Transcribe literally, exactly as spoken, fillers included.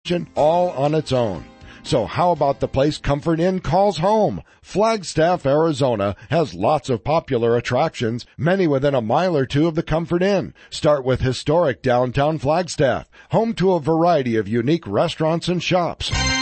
all on its own. So how about the place Comfort Inn calls home? Flagstaff, Arizona has lots of popular attractions, many within a mile or two of the Comfort Inn. Start with historic downtown Flagstaff, home to a variety of unique restaurants and shops.